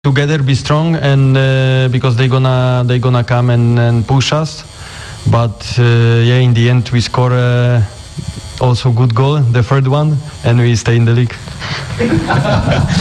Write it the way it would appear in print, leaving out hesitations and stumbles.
together, be strong, and because they gonna come and push us. But yeah, in the end we score also good goal, the third one, and we stay in the league.